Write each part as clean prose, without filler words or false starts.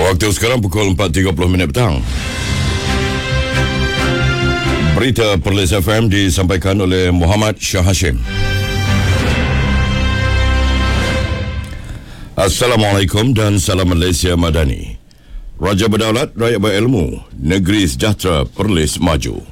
Waktu sekarang pukul 4.30 petang. Berita Perlis FM disampaikan oleh Muhammad Shah Hashim. Assalamualaikum dan salam Malaysia Madani. Raja berdaulat, rakyat berilmu, negeri sejahtera, Perlis maju.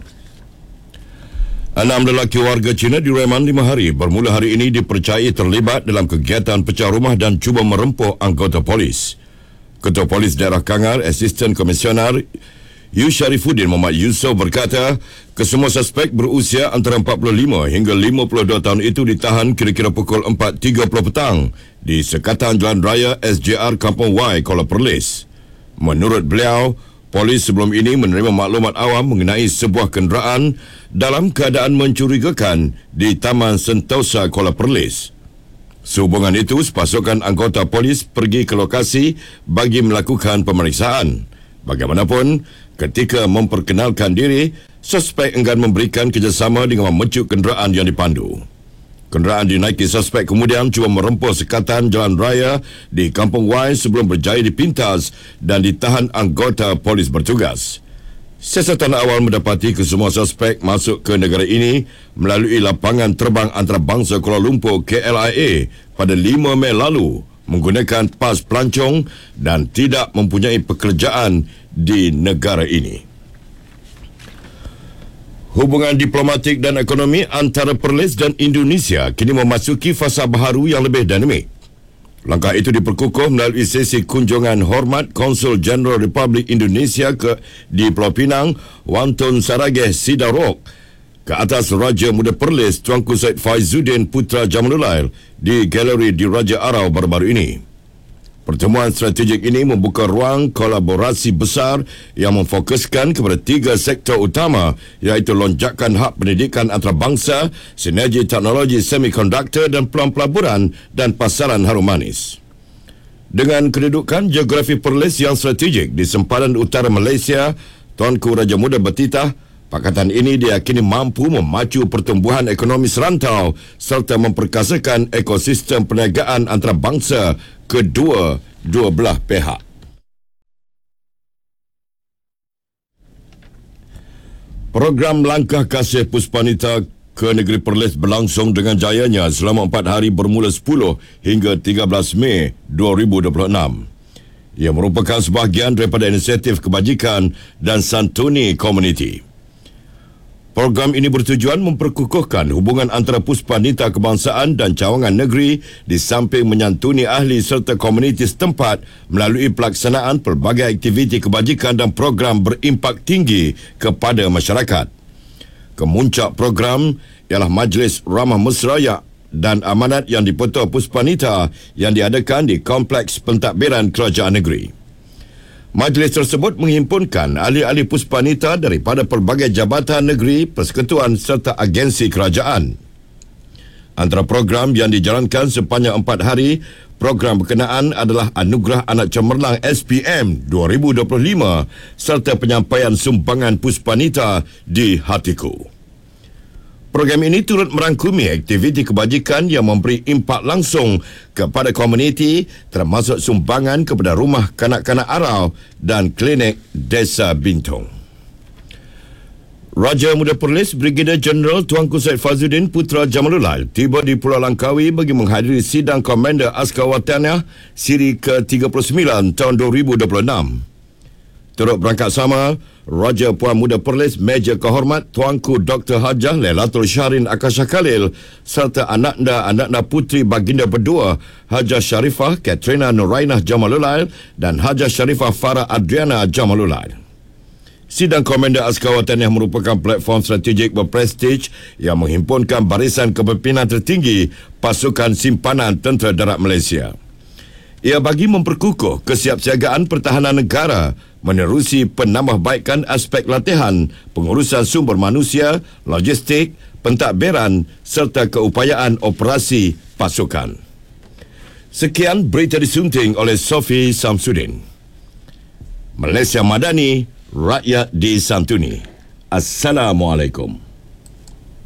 6 lelaki warga Cina direman 5 hari bermula hari ini dipercayai terlibat dalam kegiatan pecah rumah dan cuba merempuh anggota polis. Ketua Polis Daerah Kangar, Asisten Komisioner Yu Sharifuddin Muhammad Yusof berkata, kesemua suspek berusia antara 45 hingga 52 tahun itu ditahan kira-kira pukul 4.30 petang di sekatan Jalan Raya SJR Kampung Y, Kuala Perlis. Menurut beliau, polis sebelum ini menerima maklumat awam mengenai sebuah kenderaan dalam keadaan mencurigakan di Taman Sentosa, Kuala Perlis. Sehubungan itu, sepasukan anggota polis pergi ke lokasi bagi melakukan pemeriksaan. Bagaimanapun, ketika memperkenalkan diri, suspek enggan memberikan kerjasama dengan memecut kenderaan yang dipandu. Kenderaan dinaiki suspek kemudian cuba merempuh sekatan jalan raya di Kampung Y sebelum berjaya dipintas dan ditahan anggota polis bertugas. Siasatan awal mendapati kesemua suspek masuk ke negara ini melalui lapangan terbang antarabangsa Kuala Lumpur KLIA pada 5 Mei lalu menggunakan pas pelancong dan tidak mempunyai pekerjaan di negara ini. Hubungan diplomatik dan ekonomi antara Perlis dan Indonesia kini memasuki fasa baharu yang lebih dinamik. Langkah itu diperkukuh melalui sesi kunjungan hormat Konsul Jeneral Republik Indonesia di Pulau Pinang, Wan Tun Sarageh Sidarok ke atas Raja Muda Perlis Tuanku Syed Faizuddin Putra Jamalulail di Galeri di Raja Arau baru-baru ini. Pertemuan strategik ini membuka ruang kolaborasi besar yang memfokuskan kepada 3 sektor utama iaitu lonjakan hak pendidikan antarabangsa, sinergi teknologi semikonduktor dan peluang pelaburan dan pasaran harum manis. Dengan kedudukan geografi Perlis yang strategik di sempadan utara Malaysia, Tuanku Raja Muda bertitah, pakatan ini diyakini mampu memacu pertumbuhan ekonomi serantau serta memperkasakan ekosistem perniagaan antarabangsa kedua belah pihak. Program Langkah Kasih Puspanita ke negeri Perlis berlangsung dengan jayanya selama 4 hari bermula 10 hingga 13 Mei 2026. Ia merupakan sebahagian daripada inisiatif kebajikan dan santuni komuniti. Program ini bertujuan memperkukuhkan hubungan antara Puspanita Kebangsaan dan cawangan negeri di samping menyantuni ahli serta komuniti setempat melalui pelaksanaan pelbagai aktiviti kebajikan dan program berimpak tinggi kepada masyarakat. Kemuncak program ialah Majlis Ramah Mesra dan Amanat yang dipetua Puspanita yang diadakan di Kompleks Pentadbiran Kerajaan Negeri. Majlis tersebut menghimpunkan ahli-ahli Puspanita daripada pelbagai jabatan negeri, persekutuan serta agensi kerajaan. Antara program yang dijalankan sepanjang 4 hari, program berkenaan adalah Anugerah Anak Cemerlang SPM 2025 serta penyampaian sumbangan Puspanita di Hatiku. Program ini turut merangkumi aktiviti kebajikan yang memberi impak langsung kepada komuniti termasuk sumbangan kepada rumah kanak-kanak Arau dan klinik Desa Bintong. Raja Muda Perlis Brigadier Jeneral Tuanku Syed Faizuddin Putra Jamalulail tiba di Pulau Langkawi bagi menghadiri sidang Komander Askar Wataniah siri ke-39 tahun 2026. Turut berangkat sama, Raja Puan Muda Perlis Meja Kehormat Tuanku Dr. Hajah Lailatul Syahrin Akasha Khalil serta anak-anak putri baginda berdua Hajah Sharifah Katrina Nurainah Jamalulail dan Hajah Sharifah Farah Adriana Jamalulail. Sidang Komander Askar Wataniah merupakan platform strategik berprestij yang menghimpunkan barisan kepimpinan tertinggi pasukan simpanan Tentera Darat Malaysia. Ia bagi memperkukuh kesiapsiagaan pertahanan negara menerusi penambahbaikan aspek latihan, pengurusan sumber manusia, logistik, pentadbiran serta keupayaan operasi pasukan. Sekian berita disunting oleh Sofi Samsudin. Malaysia Madani, rakyat disantuni. Assalamualaikum.